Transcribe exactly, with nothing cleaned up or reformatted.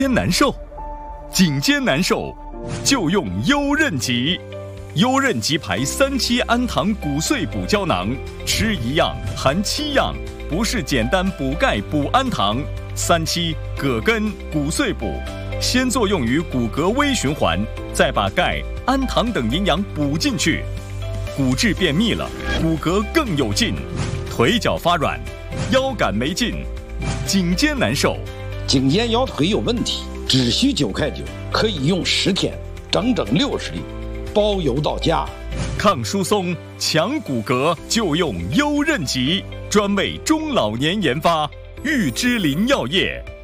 肩难受，颈肩难受就用优韧吉。优韧吉牌三七氨糖骨碎补胶囊，吃一样含七样，不是简单补钙补氨糖。三七葛根骨碎补，先作用于骨骼微循环，再把钙、氨糖等营养补进去，骨质变密了，骨骼更有劲，腿脚发软，腰杆没劲，颈肩难受。 颈肩腰腿有问题，只需九块九，可以用十天，整整六十粒，包邮到家。 抗疏松、强骨骼就用优韧吉，专为中老年研发，玉芝林药业。